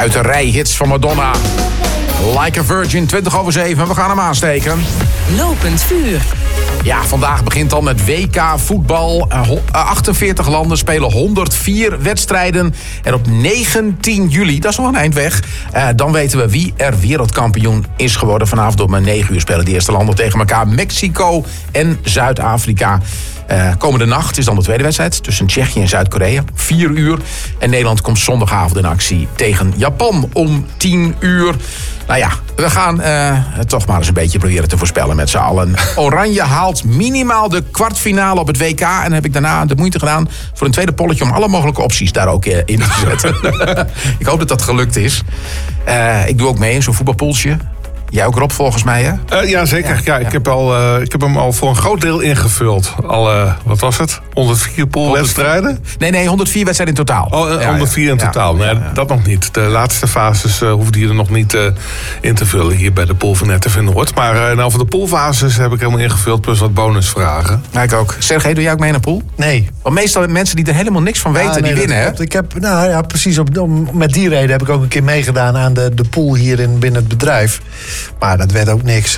Uit de rij hits van Madonna. Like a Virgin, 7:20. We gaan hem aansteken. Lopend vuur. Ja, vandaag begint dan met WK voetbal. 48 landen spelen 104 wedstrijden. En op 19 juli, dat is nog een eind weg... dan weten we wie er wereldkampioen is geworden. Vanavond om 9 uur spelen de eerste landen tegen elkaar. Mexico en Zuid-Afrika. Komende nacht is dan de tweede wedstrijd tussen Tsjechië en Zuid-Korea. 4 uur. En Nederland komt zondagavond in actie tegen Japan om 10 uur. Nou ja, we gaan toch maar eens een beetje proberen te voorspellen met z'n allen. Oranje haalt minimaal de kwartfinale op het WK. En dan heb ik daarna de moeite gedaan voor een tweede polletje... om alle mogelijke opties daar ook in te zetten. Ik hoop dat dat gelukt is. Ik doe ook mee in zo'n voetbalpooltje. Jij ook, Rob, volgens mij, hè? Ja, zeker. Ja, ik heb hem al voor een groot deel ingevuld. Wat was het? 104 poolwedstrijden? Nee, 104 wedstrijden in totaal. 104 in totaal. Nee, dat nog niet. De laatste fases hoefde je er nog niet in te vullen... hier bij de pool van RTV Noord. Maar voor de poolfases heb ik helemaal ingevuld... plus wat bonusvragen. Ja, ik ook. Sergej, doe jij ook mee naar pool? Nee. Want meestal mensen die er helemaal niks van weten, die winnen, hè? Ik heb, precies. Met die reden heb ik ook een keer meegedaan aan de pool hier binnen het bedrijf. Maar dat werd ook niks.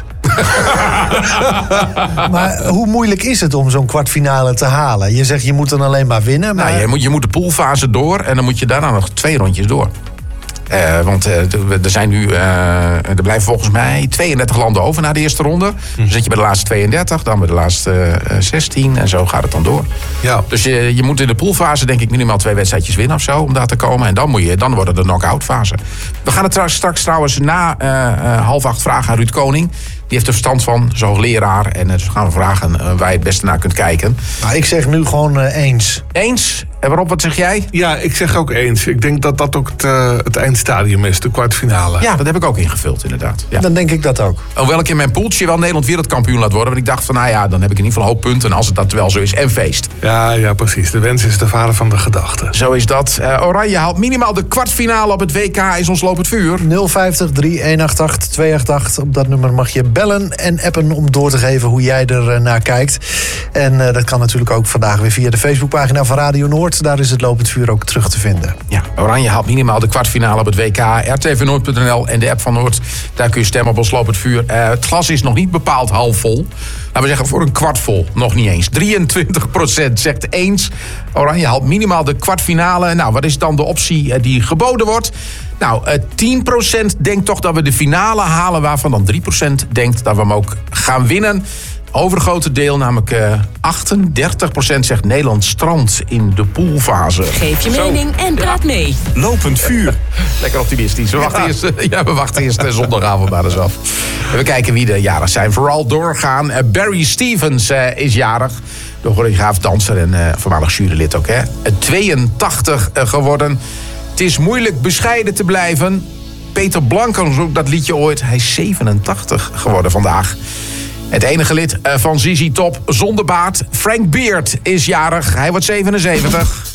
Maar hoe moeilijk is het om zo'n kwartfinale te halen? Je zegt, je moet dan alleen maar winnen. Maar... Nou, je moet de poolfase door en dan moet je daarna nog 2 rondjes door. Want er zijn nu, er blijven volgens mij 32 landen over na de eerste ronde. Dan zit je bij de laatste 32, dan bij de laatste 16 en zo gaat het dan door. Ja. Dus je moet in de poolfase denk ik minimaal 2 wedstrijdjes winnen of zo om daar te komen. En dan wordt het de knock-out fase. We gaan het straks trouwens na 7:30 vragen aan Ruud Koning. Die heeft er verstand van, zo'n leraar. En dus gaan we vragen waar je het beste naar kunt kijken. Nou, ik zeg nu gewoon eens. Eens? En waarop, wat zeg jij? Ja, ik zeg ook eens. Ik denk dat dat ook het eindstadium is, de kwartfinale. Ja, dat heb ik ook ingevuld, inderdaad. Ja. Dan denk ik dat ook. Hoewel ik in mijn poeltje wel Nederland wereldkampioen laat worden. Want ik dacht van, dan heb ik in ieder geval een hoop punten. En als het dat wel zo is, en feest. Ja, precies. De wens is de vader van de gedachte. Zo is dat. Oranje haalt minimaal de kwartfinale op het WK. Is ons lopend vuur. 050 3188 288. Op dat nummer mag je bellen en appen om door te geven hoe jij er naar kijkt. En dat kan natuurlijk ook vandaag weer via de Facebookpagina van Radio Noord. Daar is het lopend vuur ook terug te vinden. Ja, Oranje haalt minimaal de kwartfinale op het WK. rtvnoord.nl en de app van Noord. Daar kun je stemmen op ons lopend vuur. Het glas is nog niet bepaald half vol. Laten we zeggen voor een kwart vol. Nog niet eens. 23% zegt eens. Oranje haalt minimaal de kwartfinale. Nou, wat is dan de optie die geboden wordt? Nou, 10% denkt toch dat we de finale halen... waarvan dan 3% denkt dat we hem ook gaan winnen. Overgrote deel, namelijk 38% zegt Nederland strandt in de poolfase. Geef je mening en praat mee. Lopend vuur. Lekker optimistisch. We wachten eerst zondagavond maar eens af. En we kijken wie de jarig zijn. Vooral doorgaan. Barry Stevens is jarig. De choreograaf, danser en voormalig jurylid ook. 82 geworden. Het is moeilijk bescheiden te blijven. Peter Blanco ook dat liedje ooit. Hij is 87 geworden vandaag. Het enige lid van ZZ Top zonder baard, Frank Beard, is jarig. Hij wordt 77.